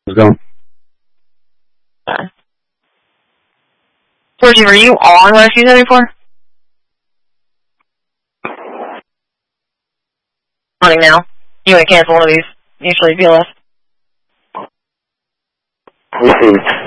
Let's go. Georgie, were you on Rescue 74? Running now. You want to cancel one of these. Usually be left. Let's see.